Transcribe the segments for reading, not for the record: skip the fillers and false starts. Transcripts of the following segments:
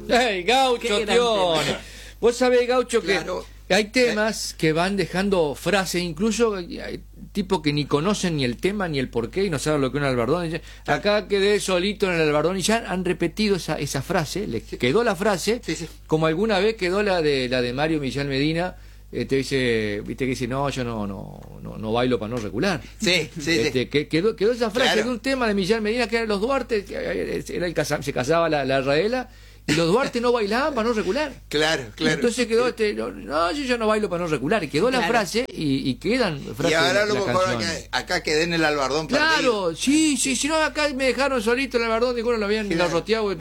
¡Ey, Gaucho Tione! Vos sabés, Gaucho, Claro. que hay temas que van dejando frases, incluso hay tipos que ni conocen ni el tema ni el porqué y no saben lo que es un albardón. Y acá quedé solito en el albardón y ya han repetido esa frase, le quedó la frase, Sí, sí. como alguna vez quedó la de Mario Millán Medina. Te dice, viste que dice, no, yo no bailo para no recular. Sí, sí, sí. Quedó esa frase Claro. de un tema de Millán Medina que eran los Duarte, se casaba la Raela, y los Duarte no bailaban para no recular. Claro, claro. Entonces quedó yo no bailo para no recular, y quedó la frase y quedan frases Y ahora de lo las mejor canciones. acá quedé en el albardón perdido. Claro, sí, si no acá me dejaron solito en el albardón, digo, no lo habían garroteado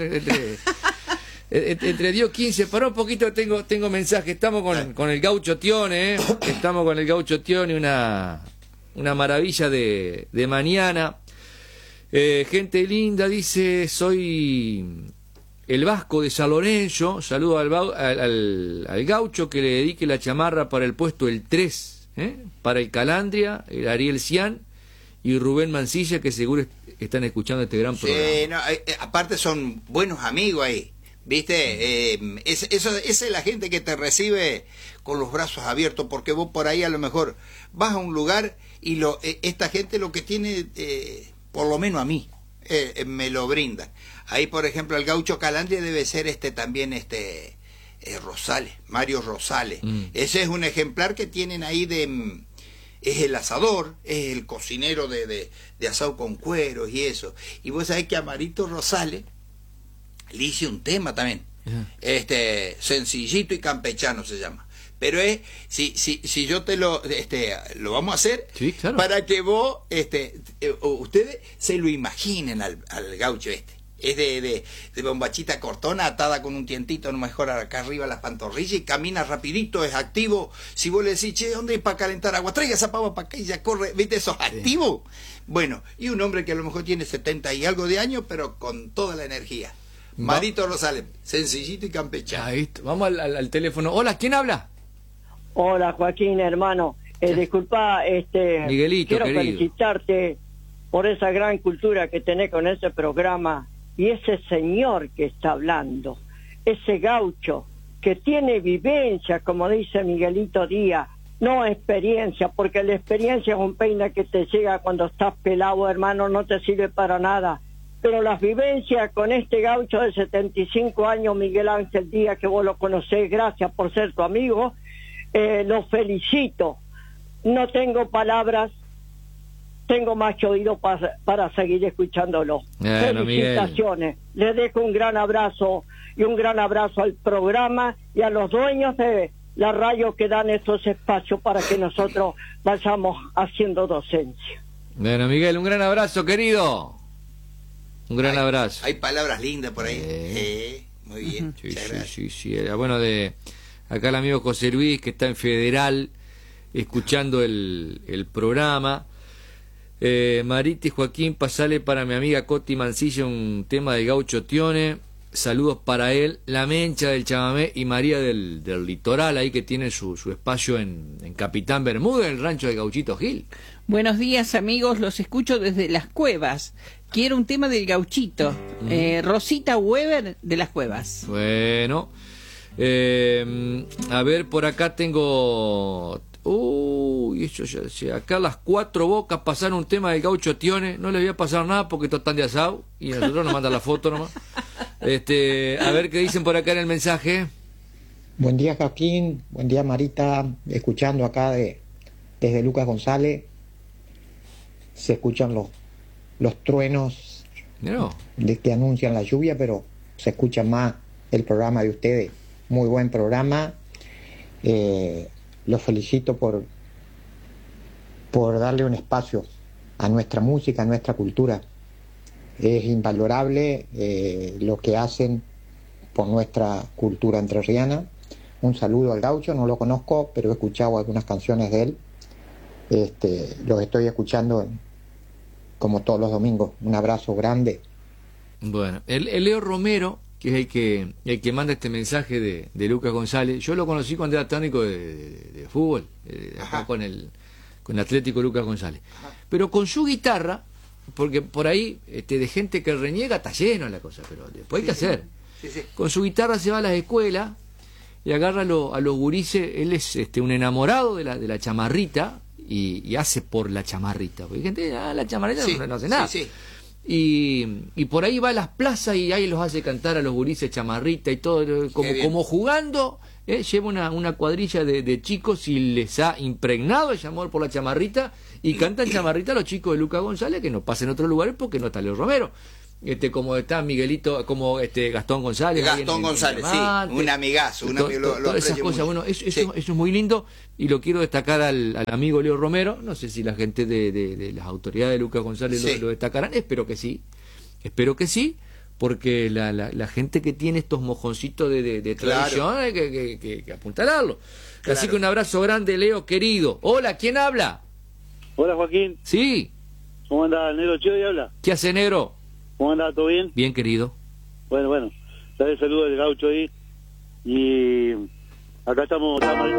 entre Dios 15, paró un poquito, tengo mensaje. Estamos con el Gaucho Tione, estamos con el Gaucho Tione, una maravilla de mañana. Gente linda, dice, soy el Vasco de San Lorenzo, saludo al Gaucho, que le dedique la chamarra para el puesto el 3, para el Calandria, el Ariel Cian y Rubén Mancilla, que seguro están escuchando este gran programa. Aparte son buenos amigos ahí. ¿Viste? Esa es la gente que te recibe con los brazos abiertos, porque vos por ahí a lo mejor vas a un lugar y esta gente lo que tiene, por lo menos a mí, me lo brinda. Ahí, por ejemplo, el Gaucho Calandria debe ser también Rosales, Mario Rosales. Ese es un ejemplar que tienen ahí es el asador, es el cocinero de asado con cueros y eso. Y vos sabés que a Marito Rosales le hice un tema también, sencillito y campechano se llama, pero si yo te lo vamos a hacer, sí, claro, para que vos ustedes se lo imaginen al Gaucho. Es de bombachita cortona atada con un tientito, a lo mejor acá arriba las pantorrillas, y camina rapidito, es activo. Si vos le decís, che, ¿dónde hay para calentar agua? Traiga esa pava para acá y ya corre, ¿viste? Eso es activo. Bueno, y un hombre que a lo mejor tiene 70 y algo de años, pero con toda la energía. Marito Rosales, sencillito y campechano. Ahí está. Vamos al teléfono. Hola, ¿quién habla? Hola, Joaquín, hermano. Disculpa, Miguelito, quiero querido, felicitarte por esa gran cultura que tenés con ese programa y ese señor que está hablando, ese gaucho que tiene vivencia, como dice Miguelito Díaz, no experiencia, porque la experiencia es un peine que te llega cuando estás pelado, hermano, no te sirve para nada. Pero las vivencias con este gaucho de 75 años, Miguel Ángel Díaz, que vos lo conocés, gracias por ser tu amigo, lo felicito. No tengo palabras, tengo más que oído para seguir escuchándolo. Felicitaciones. Les dejo un gran abrazo y un gran abrazo al programa y a los dueños de la radio que dan estos espacios para que nosotros vayamos haciendo docencia. Bueno, Miguel, un gran abrazo, querido. Un gran abrazo. Hay palabras lindas por ahí. Muy bien. Sí. Bueno, acá el amigo José Luis, que está en Federal, escuchando el programa. Marita y Joaquín, pasale para mi amiga Coti Mancilla un tema de Gaucho Tione. Saludos para él, La Mencha del Chamamé y María del Litoral, ahí que tiene su espacio en Capitán Bermúdez, en el rancho de Gauchito Gil. Buenos días, amigos, los escucho desde Las Cuevas. Quiero un tema del Gauchito. Rosita Weber de Las Cuevas. Bueno, a ver, por acá tengo... acá las 4 bocas pasaron un tema del Gaucho Tione. No le voy a pasar nada porque todos están de asado y nosotros nos mandan la foto nomás. A ver qué dicen por acá en el mensaje. Buen día, Joaquín. Buen día, Marita. Escuchando acá desde Lucas González. Se escuchan los truenos de que anuncian la lluvia, pero se escucha más el programa de ustedes. Muy buen programa. Los felicito por darle un espacio a nuestra música, a nuestra cultura. Es invalorable lo que hacen por nuestra cultura entrerriana. Un saludo al Gaucho, no lo conozco, pero he escuchado algunas canciones de él. Los estoy escuchando como todos los domingos. Un abrazo grande. Bueno, el Leo Romero, que es el que manda este mensaje de Lucas González, yo lo conocí cuando era técnico de fútbol, acá con el Atlético Lucas González. Ajá. Pero con su guitarra, porque por ahí de gente que reniega está lleno la cosa, pero después hay que hacer. Sí, sí. Con su guitarra se va a las escuelas y agarra a los gurises. Él es un enamorado de la chamarrita y hace por la chamarrita. Porque hay gente, la chamarrita Sí, no hace nada. sí, sí. Y por ahí va a las plazas y ahí los hace cantar a los gurises chamarrita y todo, como jugando. Lleva una cuadrilla de chicos y les ha impregnado ese amor por la chamarrita y cantan chamarrita a los chicos de Lucas González, que no pasen en otros lugares porque no está Leo Romero. Como está Miguelito, como Gastón González. Gastón González, sí, un amigazo. Todas esas cosas, bueno, eso es muy lindo y lo quiero destacar al amigo Leo Romero. No sé si la gente de las autoridades de Lucas González sí. lo destacarán, espero que sí, porque la gente que tiene estos mojoncitos de tradición hay que apuntalarlo. Claro. Así que un abrazo grande, Leo, querido. Hola, ¿quién habla? Hola, Joaquín. Sí. ¿Cómo anda? Negro Chido habla. ¿Qué hace, negro? ¿Cómo anda? ¿Todo bien? Bien, querido. Bueno. Dale saludo del gaucho ahí. Y acá estamos